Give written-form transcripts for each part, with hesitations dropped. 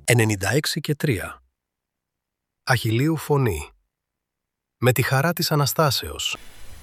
96:3. Αχιλλείου φωνή. Με τη χαρά της Αναστάσεως.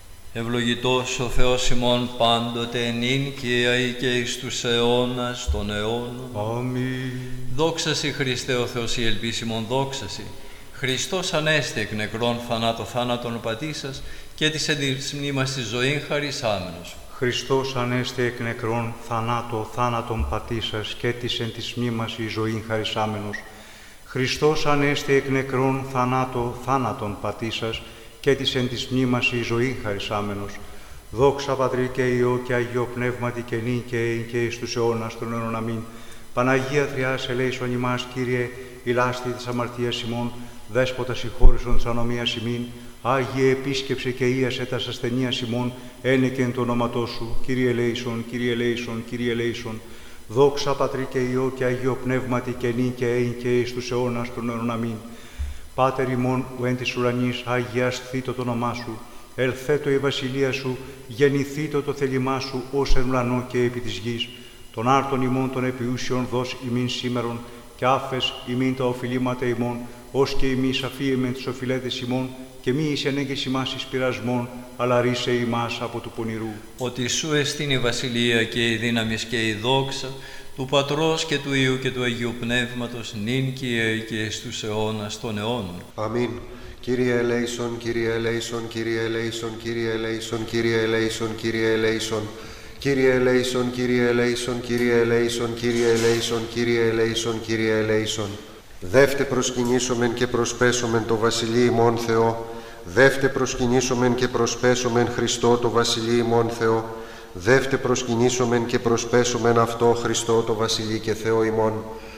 Ευλογητός ο Θεός ημών πάντοτε νυν και αεί και εις τους αιώνας των αιώνων. Αμήν. Δόξα σοι Χριστέ ο Θεός η ελπίσιμον, δόξα σοι. Χριστός ανέστη εκ νεκρών θανάτω θάνατον πατήσας και της εν της μνήμας της ζωήν χαρισάμενος. Χριστός ανέστη εκ νεκρών θανάτω θάνατον πατήσας και της εν της μνήμας η ζωήν χαρισάμενος. Χριστός ανέστη εκ νεκρών θανάτω θάνατον πατήσας και της εν της μνήμας η ζωήν χαρισάμενος. Δόξα Πατρί και Υιό και Αγίο Πνεύματι και νυν και ειν και εις τους αιώνας των αιώνων. Αμήν. Παναγία Τριάς ελέησον ημάς, Κύριε, η λάστη της αμαρτίας ημών, Δέσποτα συγχώρησον της ανομίας ημίν, Άγιε επίσκεψε και ίασε τας ασθενείας ημών, ένεκεν το όνοματό σου, Κύριε ελέησον, Κύριε ελέησον, Κύριε ελέησον. Δόξα Πατρί και Υιό και Αγίο Πνεύματι και νυν και ειν και εις τους αιώνας των αιώνων. Αμήν. Πάτερ ημών ου εν της ουρανής, αγιασθήτω το όνομά σου, ελθέτω η βασιλεία σου, γεννηθήτω το θέλημά σου, ως εν ουρανό και επί της γης. Των άρτων ημών των επιούσιων δώσ' ημίν σήμερον, και άφες ημίν τα οφειλήματα ημών, ως και ημείς αφίεμεν τους οφειλέτες ημών, και μη εις ενέγγες ημάς εις πειρασμόν, αλλά ρίσε ημάς από του πονηρού. Ότι σου εστίν η βασιλεία και η δύναμις και η δόξα, του Πατρός και του Υιού και του Αγίου Πνεύματος, νυν και αεί και εις τους αιώνας των αιώνων. Αμήν. Κύριε ελέησον, Κύριε ελέησον, Κύριε ελέησον, Κύριε ελέησον, Κύριε ελέησον, Κύριε ελέησον. Κύριε ελέησον, Κύριε ελέησον, Κύριε ελέησον, Κύριε ελέησον, Κύριε ελέησον, Κύριε ελέησον. Δεύτε προσκυνήσομεν και προσπέσομεν το Βασιλεί ημών Θεό. Δεύτε προσκυνήσομεν και προσπέσομεν Χριστό το Βασιλεί ημών Θεό. Δεύτε προσκυνήσομεν και προσπέσομεν αυτό Χριστό το Βασιλεί και Θεό ημών.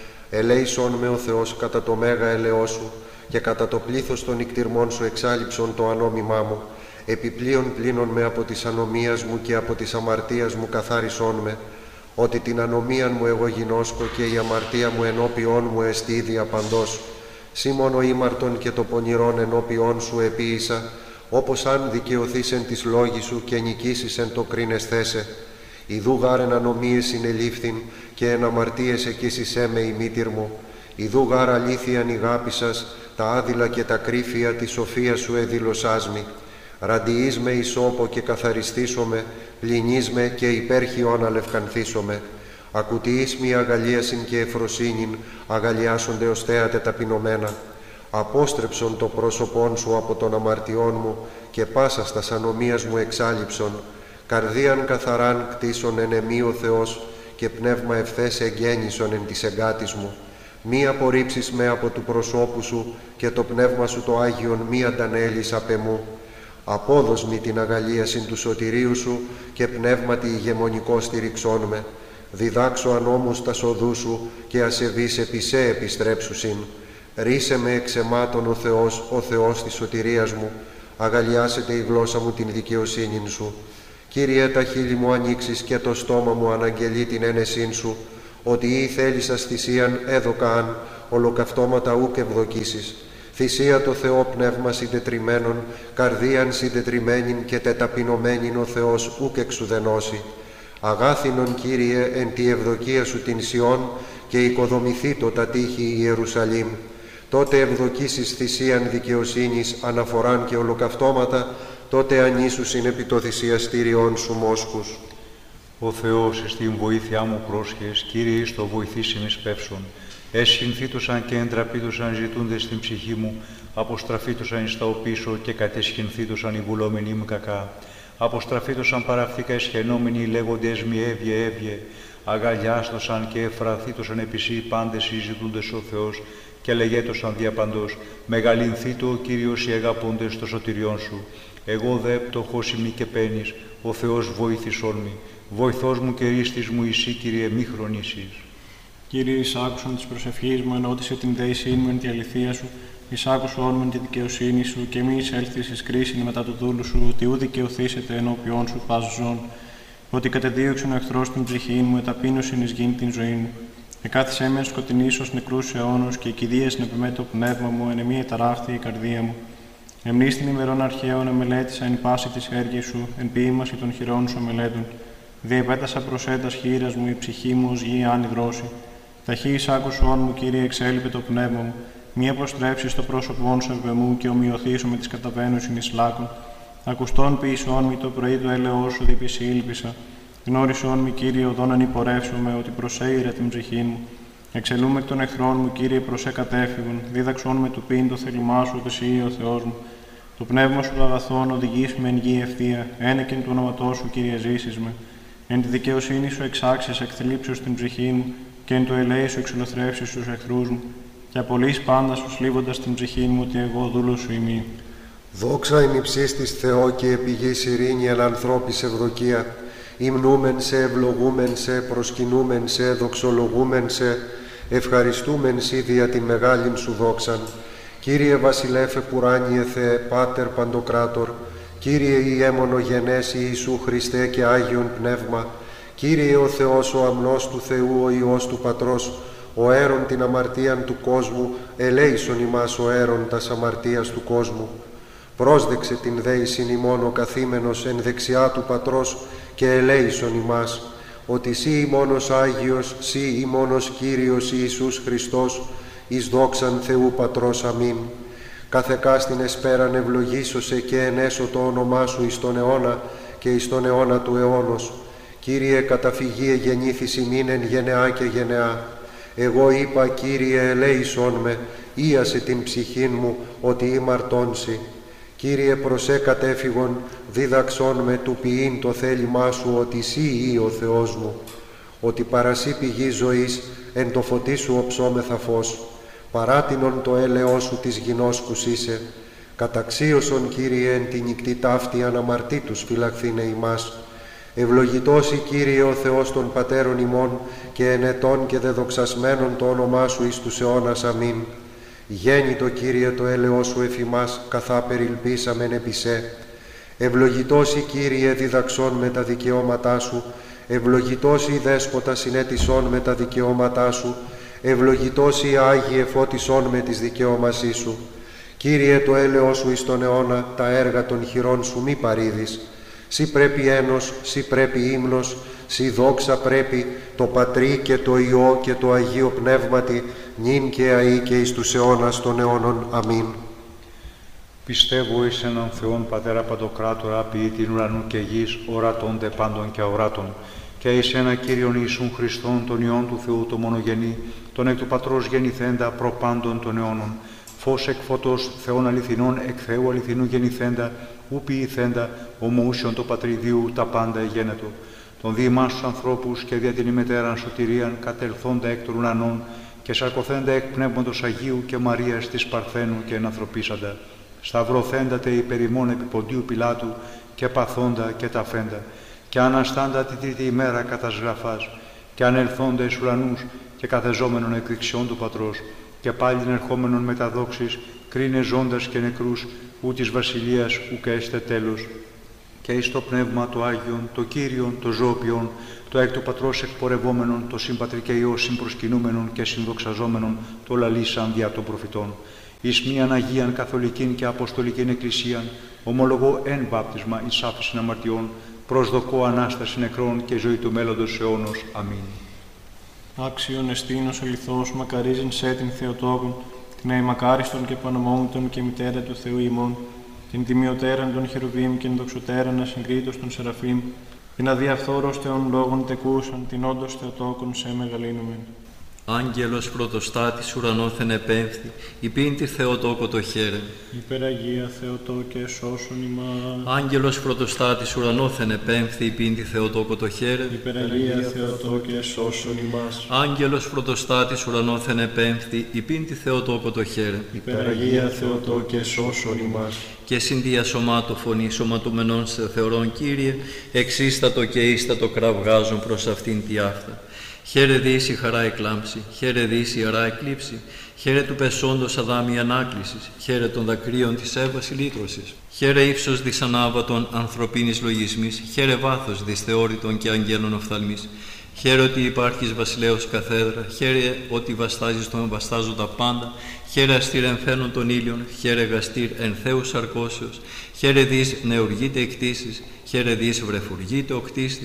Ελέησον με ο Θεός κατά το μέγα ελαιό σου και κατά το πλήθος των νικτυρμών σου εξάλειψον το ανόμημά μου. Επιπλέον πλύνον με από της ανομίας μου και από της αμαρτίας μου καθάρισόν με, ότι την ανομίαν μου εγώ γινώσκω και η αμαρτία μου ενώπιόν μου εστί ίδια παντός. Σύ μόνο ήμαρτον και το πονηρόν ενώπιόν σου επίησα, όπως αν δικαιωθείς εν της λόγης σου και νικήσεις εν το κρίνεσθέσε. Ιδού γάρεν ανομίες συνελήφθην και εν αμαρτίες εκείσισέ με η μήτυρ μου. Ιδού γάρ αλήθειαν ηγάπησας, τα άδειλα και τα κρύφια της σοφίας σου εδήλωσάς μη. Ραντιείς με ισόπο και καθαριστήσομαι, πλυνείς με και υπέρχιον αλευκανθήσομαι. Ακουτιείς μη αγαλίασιν και εφροσύνην, αγαλιάσονται ως θέατε ταπεινωμένα. Απόστρεψον το πρόσωπόν σου από των αμαρτιών μου και πάσας τας ανομίας μου εξάλειψον. Καρδίαν καθαράν κτίσον εν εμεί ο Θεός και πνεύμα ευθές εγγέννησον εν της εγκάτης μου. Μη απορρίψεις με από του προσώπου σου και το πνεύμα σου το Άγιον μη αντανέλεις απ' εμού. Απόδος μη την αγαλίασιν του σωτηρίου σου και πνεύματι ηγεμονικό στηριξών με. Διδάξω ανόμους τα οδού σου και ασεβείς επί σε επιστρέψουσιν. Ρίσε με εξαιμάτων ο Θεός της σωτηρίας μου. Αγαλιάσετε η γλώσσα μου την δικαιοσύνην σου. Κύριε, τα χείλη μου ανοίξεις και το στόμα μου αναγγελεί την ένεσήν σου, ότι ή θέλησας θυσίαν έδωκαν, ολοκαυτώματα ούκ ευδοκίσεις. Θυσία το Θεό πνεύμα συντετριμένον, καρδίαν συντετριμένην και τεταπεινωμένην ο Θεός ούκ εξουδενώσει. Αγάθινον, Κύριε, εν τη ευδοκία σου την Σιών και οικοδομηθήτω τα τείχη η Ιερουσαλήμ. Τότε ευδοκίσεις θυσίαν δικαιοσύνης, αναφοράν και ολοκαυτώματα, τότε ανήσουσιν επί το θυσιαστήριον σου μόσχους. Ο Θεός εις την βοήθειά μου πρόσχες, Κύριε, εις το βοηθήσιν εις πεύσον. Εσχυνθήτωσαν και εντραπήτωσαν ζητούντες στην ψυχή μου, αποστραφήτωσαν εις τα οπίσω και κατεσχυνθήτωσαν οι βουλόμενοι μου κακά. Αποστραφήτωσαν παραφθήκα εσχενόμενοι λέγοντες μη έβγε έβγε. Αγαλιάστοσαν και εφραθήτωσαν επισή πάντες οι ζητούντες ο Θεός και λεγέτωσαν διαπαντός. Μεγαλυνθήτω ο Κύριος οι αγαπούντες το σωτηριόν σου. Εγώ δε πτωχός ημί και πένης, ο Θεός βοήθησόν μη. Βοηθός μου και ρίστης μου εσύ, Κύριε, μη χρονίσεις. Κύριε, εισάκουσον της προσευχής μου, ενώτισε την δέησή μου εν τη αληθεία σου, εισάκουσον μου εν τη δικαιοσύνη σου, και μη εισέλθεις εις κρίσιν μετά του δούλου σου, ότι ού δικαιωθήσετε ενώπιον σου πας ζών. Ότι κατεδίωξεν ο εχθρός την ψυχή μου, εταπείνωσιν εις γήν την ζωή μου. Εκάθισέ με σκοτεινής ως νεκρούς αιώνους, και κηδείας νεπιμέ το πνεύμα μου, εν εμεί εταράχθη η καρδία μου. Εμνείς την ημερών αρχαίων εμελέτησα εν πάση της έργης σου, εν ποίημαση των χειρών σου εμελέτων. Διεπέτασα προσέτας χείρας μου, η ψυχή μου ως γη άνη δρόση. Ταχύ άκουσόν μου, Κύριε, εξέλιπε το πνεύμα μου. Μη αποστρέψεις το πρόσωπόν σου επ' εμού και ομοιωθήσω με τις καταβαίνουσιν εις λάκων. Ακουστόν ποιησόν μη το πρωί του έλεος σου διπισή ήλπισα. Γνώρισόν μη, Κύριε, οδόν ανυπορεύσομαι, ότι προσέειρα την ψυχήν μου. Εξελούμε εκ των εχθρών μου, Κύριε, προσέ κατέφυγον. Δίδαξόν με του πίν το θέλημά σου, ότι εσύ ο Θεός μου. Το πνεύμα σου το αγαθόν οδηγείς με εν γη ευθεία. Ένεκεν του όνοματός σου, Κύριε, ζήσεις με. Εν τη δικαιοσύνη σου εξάξεις εκ θλίψεως την ψυχή μου, και εν το ελέη σου εξολοθρεύσεις τους εχθρούς μου. Και απολύς πάντα σου σλίβοντας την ψυχή μου, ότι εγώ δούλος σου ημί. Δόξα εν υψίστης Θεό και επί γης ειρήνη εν ανθρώπης ευδοκία. Υμνούμεν σε, ευλογούμεν σε, προσκυνούμεν σε, δοξολογούμεν σε, ευχαριστούμεν σοι δια την μεγάλην σου δόξαν. Κύριε βασιλέφε πουράνιε Θεέ, Πάτερ Παντοκράτορ, Κύριε Ιε μονογενές Ιησού Χριστέ και Άγιον Πνεύμα, Κύριε ο Θεός ο αμνός του Θεού, ο Υιός του Πατρός, ο αίρον την αμαρτίαν του κόσμου, ελέησον ημάς ο αίρον τας αμαρτίας του κόσμου. Πρόσδεξε την δέησιν ημών ο καθήμενος εν δεξιά του Πατρός και ελέησον ημάς, ότι σύ ημώνος Άγιος, σύ ημώνος Κύριος Ιησούς Χριστός, εις δόξαν Θεού Πατρός. Αμήν. Καθεκάστην εσπέραν ευλογήσωσε και ενέσω το όνομά σου εις τον αιώνα και εις τον αιώνα του αιώνος. Κύριε, καταφυγή εγεννήθης ημίν εν γενεά και γενεά. Εγώ είπα, Κύριε, ελέησόν με, ίασε την ψυχήν μου, ότι ημαρτώνσι. Κύριε, προσέ κατέφυγον, δίδαξόν με του ποιήν το θέλημά σου, ότι σύ ή ο Θεός μου. Ότι παρασύ πηγή ζωής, εν το φωτί σου οψόμεθα φως. Παράτινον το έλεος σου της γινώσκους είσαι. Καταξίωσον, Κύριε, εν τη νυκτή ταύτη αναμαρτήτους φυλαχθήνε ημάς. Ευλογητός η Κύριε ο Θεός των Πατέρων ημών και ενετών και δεδοξασμένων το όνομά σου εις τους αιώνας. Αμήν. Γέννητο, Κύριε, το έλεος σου εφημάς, καθά περιλπίσαμεν επί σε. Ευλογητός η Κύριε διδαξών με τα δικαιώματά σου, ευλογητός η Δέσποτα συνέτησών με τα δικαιώματά σου, ευλογητός η Άγιε φώτισόν με τις δικαιώμασή σου. Κύριε, το έλεος σου εις τον αιώνα, τα έργα των χειρών σου μη παρήδεις. Σύ πρέπει ένος, σύ πρέπει ύμνος, σύ δόξα πρέπει, το Πατρί και το Υιό και το Αγίο Πνεύματι, νυν και αεί και εις τους αιώνας των αιώνων. Αμήν. Πιστεύω εις έναν Θεόν Πατέρα Παντοκράτορα, ποιητήν ουρανού και γης, ορατώνται πάντων και αοράτων, και εις ένα Κύριον Ιησούν Χριστόν, τον Υιόν του Θεού, το μονογενή, τον εκ του Πατρός γεννηθέντα, προπάντων των αιώνων, φως εκ φωτός, Θεών αληθινών, εκ Θεού αληθινού γεννηθέντα, ου ποιηθέντα, ομοούσιον το Πατριδίου, τα πάντα εγένετο. Τον διημάς τους ανθρώπους και δια την ημετέραν σωτηρίαν, κατελθόντα εκ των ουρανών, και σαρκωθέντα εκ Πνεύματος Αγίου και Μαρίας της Παρθένου και ενανθρωπίσαντα. Σταυρωθέντατε υπερ ημών επί Ποντίου Πιλάτου, και παθόντα και ταφέντα, και αναστάντα τη τρίτη ημέρα κατά σγραφάς, και ανελθόντα εις ουρανούς, και καθεζόμενον εκ δεξιών του Πατρός, και πάλιν ερχόμενον με τα δόξης, κρίνε ζώντας και νεκρούς, ου της βασιλείας ουκ έστε τέλος. Και εις το Πνεύμα το Άγιον, το Κύριον, το Ζωοποιόν, το εκ του Πατρός εκπορευόμενον, το συμπατρί και Υιό συμπροσκυνούμενον και συνδοξαζόμενον, το λαλήσαν διά των προφητών. Εις μίαν Αγίαν Καθολικήν και Αποστολικήν Εκκλησίαν, ομολογώ εν βάπτισμα εις άφησιν αμαρτιών, προσδοκώ Ανάσταση νεκρών και ζωή του μέλλοντος αιώνος. Αμήν. Άξιον εστίνος αληθώς, μακαρίζειν σε την Θεοτόκον, την αημακάριστον και πανομόμητον και μητέρα του Θεού ημών, την τιμιωτέραν των χερουβίμ και ενδοξωτέραν ασυγκρίτως των Σεραφείμ, την αδιαφθόρος Θεών λόγων τεκούσαν, την όντως Θεοτόκον σε μεγαλύνομεν. Άγγελος πρωτοστάτης ουρανόθεν επέμφθη, υπήν τη Θεοτόκο το χαίρε. Υπεραγία Θεοτόκε σώσον ημάς. Άγγελος πρωτοστάτης ουρανόθεν επέμφθη, υπήν τη Θεοτόκο το χαίρε. Υπεραγία Θεοτόκε σώσον ημάς. Άγγελος πρωτοστάτης ουρανόθεν επέμφθη, υπήν τη Θεοτόκο το χαίρε. Υπεραγία Θεοτόκε σώσον ημάς. Και συνδία σωμάτω φωνή σωματουμενών σε θεωρών, Κύριε, εξίστατο και ίστατο κραυγάζουν προς αυτήν τη άφτα. Χαίρε δύση χαρά εκλάμψη, χαίρε δύση χαρά εκλείψη, χαίρε του πεσόντος αδάμη ανάκλησης, χαίρε των δακρύων της Εύας ηλίτρωσης. Χαίρε ύψος δυσανάβατον ανθρωπίνης λογισμής, χαίρε βάθος δυσθεώρητον και αγγέλων οφθαλμής. Χαίρε ότι υπάρχεις βασιλέως καθέδρα, χαίρε ότι βαστάζεις τον βαστάζοντα πάντα, χαίρε αστήρ εμφαίνων των ήλιων, χαίρε γαστήρ εν Θεού σαρκώσεως, χαίρε δις νεουργείται εκτίσεις, χαίρε δις βρεφουργείται ο κτίστης,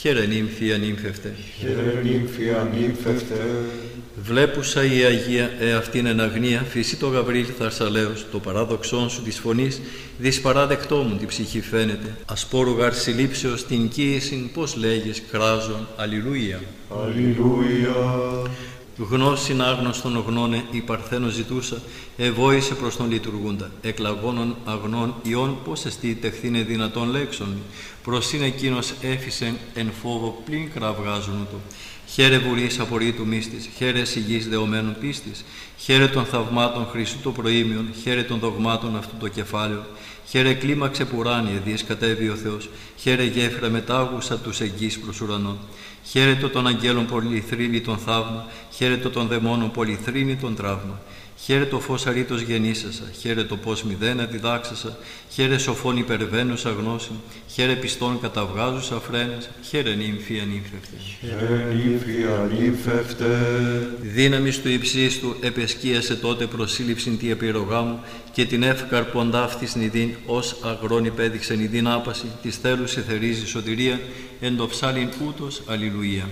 χαίρε νύμφη ανύμφευτε. Χαίρε νύμφη ανύμφευτε. Βλέπουσα η Αγία εαυτήν εν αγνία, φύση το Γαβρίλ Θαρσαλέος, το παράδοξόν σου της φωνής, δυσπαράδεκτό μου την ψυχή φαίνεται. Ασπόρου γαρσιλήψεως την κοίησιν, πώς λέγεις, κράζον, αλληλούια. Αλληλούια. Γνώσιν άγνωστον γνώνε η Παρθένο ζητούσα, ευόησε προς τον λειτουργούντα. Εκλαγώνων αγνών ιών, πώς εστί τεχθήνε δυνατόν λέξον. Προς είναι εκείνος έφυσεν εν φόβο πλην κραυγάζουν του. Χαίρε βουλής απορρίτου μύστης, χαίρε σιγής δεωμένων πίστης, χαίρε των θαυμάτων Χριστού το προήμιον, χαίρε των δογμάτων αυτού το κεφάλαιο, χαίρε κλίμαξε πουράνιε διες κατέβη ο Θεός, χαίρε γέφυρα μετάγουσα τους εγγύς προς ουρανών. Χαίρετο των αγγέλων πολυθρύνη τον θαύμα, χαίρετο των δαιμόνων πολυθρύνη τον τραύμα. Χαίρετο φως αρήτως γεννήσασα, χαίρετο πώς μηδένα διδάξασα, χαίρε σοφών υπερβαίνουσα γνώση, χαίρε πιστών καταβγάζουσα φρένας, χαίρε νύμφη ανύμφευτε. Χαίρε νύμφη ανύμφευτε. Δύναμις του υψίστου επεσκίασε τότε προσύλληψην τη επιρρογά μου και την εύκαρπον ταύτης νηδίν ως αγρόν υπέδειξε νηδίν άπαση, της θέλους εθερίζει σωτηρία, εν το ψάλιν ούτως αλληλούια.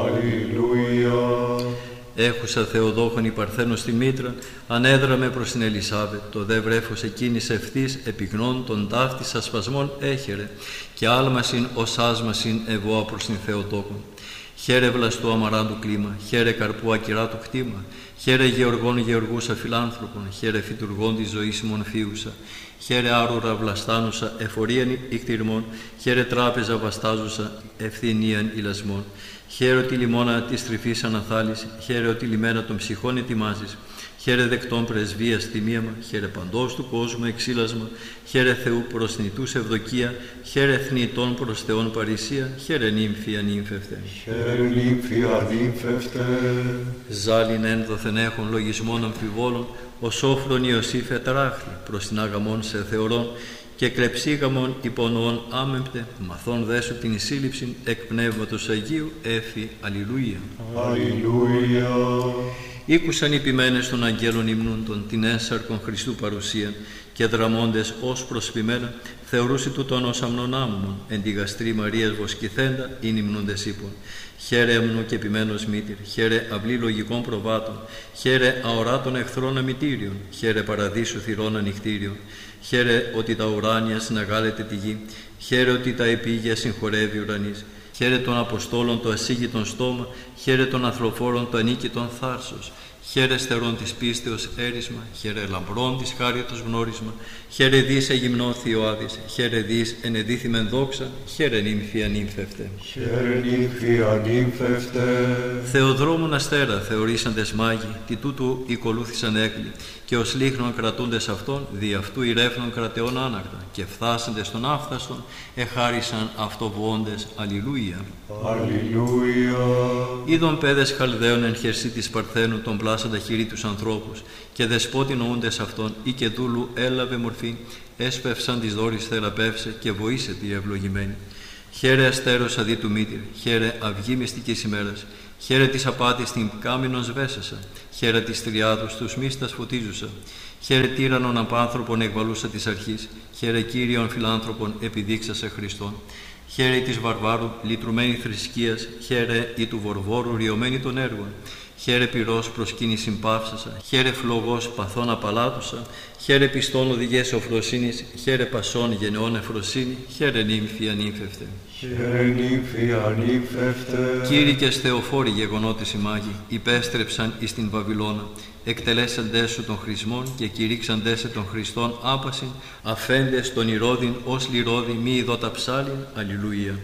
Αλληλούια. Έχουσα Θεοδόχον η Παρθένο στη μήτρα, ανέδραμε προς την Ελισάβετ, το δε βρέφος εκείνης ευθύς επιγνών των ταύτης ασπασμών έχερε, και άλμασιν ως άσμασιν ευώα προς την Θεοτόκον. Χαίρε βλαστού αμαράντου κλίμα, χαίρε καρπού ακυρά του κτήμα, χαίρε γεωργών γεωργούσα φιλάνθρωπων, χαίρε φυτουργών της ζωής ημών φίουσα, χαίρε άρουρα βλαστάνουσα εφορίαν ικτυρμών, χαίρε τράπεζα βαστάζουσα ευθυνίαν ηλασμών. Χαίρε ότι λιμώνα της τρυφής αναθάλεις, χαίρε ότι λιμένα των ψυχών ετοιμάζεις, χαίρε δεκτών πρεσβείας τιμίαμα, χαίρε παντός του κόσμου εξήλασμα, χαίρε Θεού προς νητούς ευδοκία, χαίρε θνητών προς Θεόν παρησία, χαίρε νύμφη ανύμφευτε. Χαίρε νύμφη ανύμφευτε. Ζάλιν ένδοθεν έχων λογισμών αμφιβόλων, ο σόφρον Ιωσήφ ετράχθη προς την αγαμών σε θεωρών, και κλεψίγαμον υπονοών άμεμπτε, μαθών δέσου την σύλληψην εκ Πνεύματος Αγίου, έφη, αλληλούια. Αλληλούια. Ήκουσαν οι ποιμένες των αγγέλων υμνούντων την ένσαρκον Χριστού παρουσίαν, και δραμώντες ως προσποιμένα, θεωρούσι τούτον ως αμνονάμμον, εν τη γαστρή Μαρίας βοσκηθέντα, ειν υμνούντες ύπων. Χαίρε έμνο και ποιμένος μήτηρ, χαίρε αυλή λογικών προβάτων, χαίρε αοράτων εχθρών αμητήριων, χαίρε παραδείσου θυρών ανοιχτήριων. Χαίρε ότι τα ουράνια συναγάλεται τη γη, χαίρε ότι τα επίγεια συγχωρεύει ουρανής. Χαίρε των Αποστόλων το ασίγητον στόμα, χαίρε των ανθρωφόρων το ανίκητον θάρσος. Χαίρε στερών της πίστεως έρισμα, χαίρε λαμπρών της χάριτος γνώρισμα, χαίρε δις εγυμνό Θειοάδης, χαίρε δις ενεδίθημεν δόξα, χαίρε νύμφη ανύμφευτε. Χαίρε νύμφη ανύμφευτε. Θεοδρόμουν αστέρα θεωρήσαντες μάγοι, τι τούτου οικολούθησαν έκλοι, και ως λίχνον κρατούντες αυτών, δι' αυτού ηρέφνων κρατεών άνακτα, και φθάσαντες των άφθαστον, εχάρισαν αυτοβόντες, αλληλούια. Αλληλούια. Είδον παιδες Χαλδαίων εν χερσί της Παρθένου των πλάσαντα χειρί τους ανθρώπους, και δεσπότη νοούντες αυτών, ή και δούλου έλαβε μορφή, έσπευσαν της δόρης θεραπεύσε και βοήσε τη ευλογημένη. Χαίρε αστέρος αδί του μήτηρ, χαίρε αυγή μυστικής ημέρας, χαίρε της απάτης την κάμινον σβέσασα, χαίρε της τριάδους τους μίστας φωτίζουσα, χαίρε τύραννον απάνθρωπον εκβαλούσα της αρχής, χαίρε Κύριον φιλάνθρωπον επιδείξασε Χριστόν. Χαίρε της βαρβάρου λυτρουμένη θρησκείας, χαίρε η του βορβόρου ριωμένη των έργων. Χαίρε πυρός προσκύνησιν παύσασα, χαίρε φλογός παθών απαλάτουσα, χαίρε πιστών οδηγές οφροσύνης, χαίρε πασών γενεών εφροσύνη, χαίρε νύμφη ανύμφευτε. Χαίρε νύμφη ανύμφευτε. Κήρυκες Θεοφόροι γεγονότες οι μάγοι, υπέστρεψαν εις την Βαβυλώνα, εκτελέσαντες σου των χρησμών και κηρύξαντες σε των Χριστών άπασιν, αφέντες των ηρώδιν ως λιρώδι μη ειδώτα ψάλιν, αλληλούια.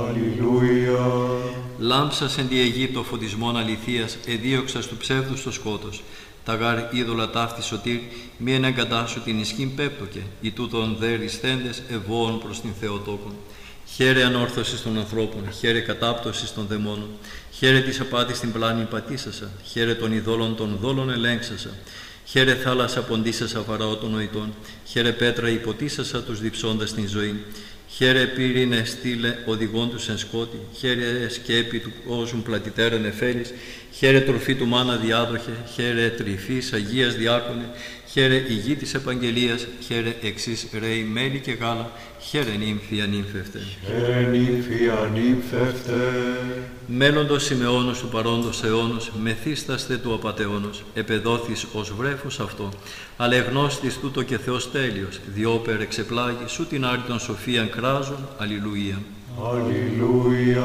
Αλληλούια. Λάμψας εν τη Αιγύπτο φωτισμών αληθείας, εδίωξας του ψεύδους το σκότος. Τα γάρ είδωλα ταύτη σωτήρ, μη εναγκατάσου την ισχύν πέπτοκε, ή τούτον δε ρισθέντες ευώων προς την Θεοτόκον. Χαίρε ανόρθωσης των ανθρώπων, χαίρε κατάπτωσης των δαιμόνων, χαίρε της απάτης την πλάνη πατήσασα, χαίρε των ειδόλων των δόλων ελέγξασα, χαίρε θάλασσα ποντίσασα φαραώ των νοητών, χαίρε πέτρα υποτίσασα τους διψώντας την ζωή. Χαίρε πύρινε στήλε οδηγών τους εν σκότη, χαίρε σκέπη του κόσμου πλατητέραν εφέλης, χαίρε τροφή του μάνα διάδοχε, χαίρε τρυφής Αγίας διάκονε, χαίρε η γη της επαγγελίας, χαίρε εξής ρέει μέλι και γάλα, χαίρε νύμφη ανύμφευτε. Χαίρε νύμφη ανύμφευτε. Μέλλοντος Σιμεώνος του παρόντος αιώνος, μεθύσταστε του απατεώνος, επεδόθης ως βρέφος αυτό, αλλά εγνώστης τούτο και Θεός τέλειος, διόπερ εξεπλάγει, σου την άρρητον σοφίαν κράζουν, αλληλούια. Αλληλούια.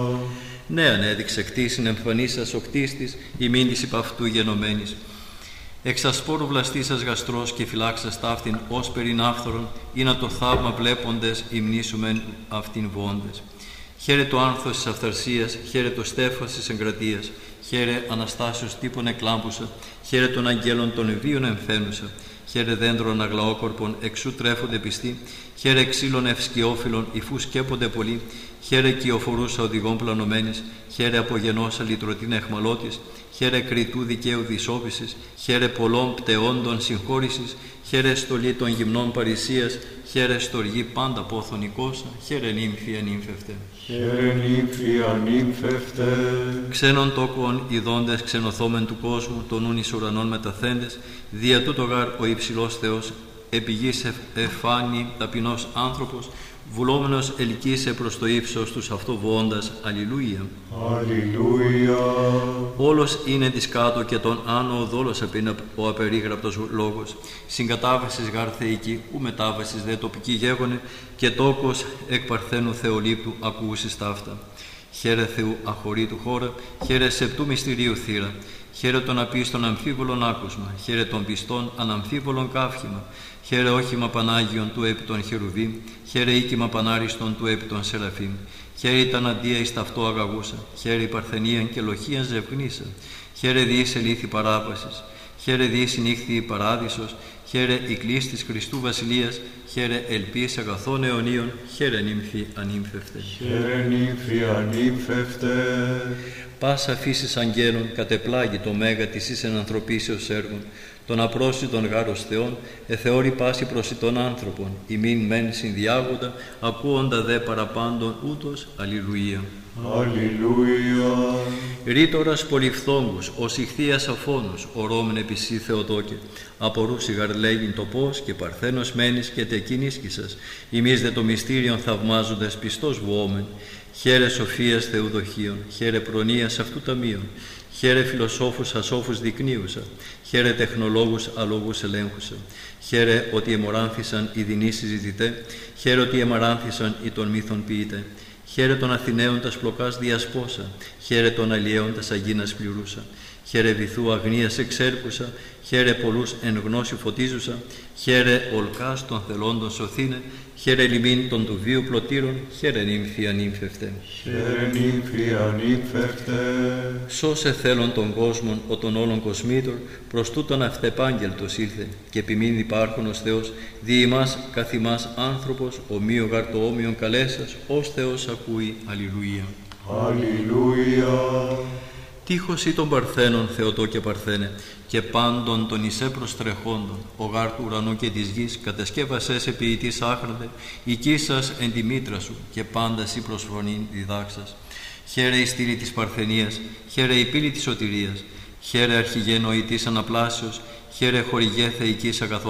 Νέαν έδειξε κτίσιν εμφανίσας ο κτίστης, ημίν της υπ' αυτού γενομένης. Εξ ασπόρου βλαστήσας γαστρός και φυλάξας ταύτην ως περιν άφθορον, ή να το θαύμα βλέποντες υμνήσουμεν αυτήν βόντες. Χαίρε το άνθος της αυθαρσίας, χαίρε το στέφος της εγκρατείας, χαίρε Αναστάσεως τύπων εκλάμπουσα, χαίρε των αγγέλων των βίων εμφαίνουσα, χαίρε δέντρων αγλαόκορπων εξού τρέφονται πιστοί, χαίρε ξύλων ευσκιόφυλλων υφού σκέπονται πολλοί, χαίρε κυοφορούσα οδηγών πλανωμένης, χαίρε απογενώσα λυτρωτήν εχμαλώτης, χαίρε κριτού δικαίου δυσόπισης, χαίρε πολλών πτεόντων συγχώρησης, χαίρε στολή των γυμνών παρησίας, χαίρε στοργή πάντα πόθον οικόσα, χαίρε νύμφη ανύμφευτε. Χαίρε νύμφη ανύμφευτε. Ξένων τόκων ειδώντες ξενοθόμεν του κόσμου, των ούν εις ουρανών μεταθέντες, δια τούτο γάρ ο υψηλός Θεός, επί γης εφάνει ταπεινός άνθρωπος, βουλόμενος ελκύσε προς το ύψος τους αυτοβόντας. Αλληλούια. Αλληλούια. Όλος είναι της κάτω και τον άνω ο δόλος απείνα ο απερίγραπτος λόγος. Συγκατάβασης γάρ θεϊκή, ου μετάβασης δε τοπική γέγονε, και τόκος εκ παρθένου θεολήπτου ακούσεις ταύτα. Χαίρε Θεού αχωρήτου χώρα, χαίρε σεπτού μυστηρίου θύρα. Χαίρε των απίστων αμφίβολων άκουσμα, χαίρε των πιστών αναμφίβολων καύχημα. Χαίρε όχημα Πανάγιον του επί των χερουβίμ, χαίρε οίκημα Πανάριστον του επί των Σεραφείμ. Χαίρε η ταναντία εις ταυτό αγαγούσα, χαίρε η παρθενίαν και λοχίαν ζευγνήσα. Χαίρε διείς ελήθη παράπασης, χαίρε διείς νύχθη η παράδεισος, χαίρε η κλής της Χριστού Βασιλείας, χαίρε ελπίς αγαθών αιωνίων, χαίρε νύμφη ανύμφευτε. Χαίρε νύμφη ανύμφευτε. Πάσα φύσης αγγέλων κατεπλάγει το μέγα της εις ενανθρωπίσεως έργων, των απρόσιτων γάρος Θεών, εθεώρη πάση προς των άνθρωπων, ημίν μεν συνδιάγοντα, ακούοντα δε παραπάντων ούτως. Αλληλούια. Αλληλούια. Ρήτορας πολυφθόγκους, ως ηχθείας αφώνους, ορόμεν επισή Θεοτόκε, απορούσι γαρλέγειν το πώς και παρθένος μένεις και τεκίνισκησας, ημείς δε το μυστήριον θαυμάζοντας πιστός βουόμεν. Χαίρε σοφίας Θεουδοχίων, χαίρε προνοίας αυτού ταμείων, χαίρε φιλοσόφους ασόφους δεικνύουσα, χαίρε τεχνολόγους αλόγους ελέγχουσα, χαίρε ότι εμοράνθησαν οι δεινοί συζητητέ, χαίρε ότι εμαράνθησαν οι των μύθων ποιητέ, χαίρε των Αθηναίων τας πλοκάς διασπόσα, χαίρε των αλλιέων τας αγίνας πληρούσα, χαίρε βυθού αγνίας εξέρπουσα, χαίρε πολλούς εν γνώση φωτίζουσα, χαίρε ολκάς των θελόντων σωθήνε, χαίρε λιμήν των του βίου πλωτήρων, χαίρε νύμφη ανύμφευτε. Χαίρε νύμφη ανύμφευτε. Σώσε θέλον των κόσμων ο των όλων κοσμήτων, προς τούτον αυτεπάγγελτος ήλθε, και επιμήν υπάρχονος Θεός, δι' ημάς καθ' ημάς άνθρωπος, ομοίο γαρ το όμοιον καλέσας, ως Θεός ακούει. Αλληλούια. Αλληλούια. Τύχος ή των Παρθένων, Θεοτό και Παρθένε, και πάντων των εισέ προστρεχόντων, ο γάρ του ουρανού και της γης, κατασκεύασες ποιητής άχραντε, οικίσας εν τη μήτρα σου, και πάντα σύ προσφωνήν διδάξας. Χαίρε η στήλη της Παρθενίας, χαίρε η πύλη της σωτηρίας, χαίρε αρχηγέ νοητής αναπλάσεως, χαίρε χορηγέ θεϊκής αγαθός